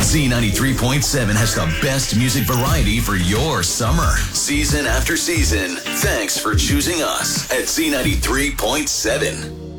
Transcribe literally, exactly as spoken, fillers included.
Z ninety-three point seven has the best music variety for your summer, season after season. Thanks for choosing us at Z ninety-three point seven.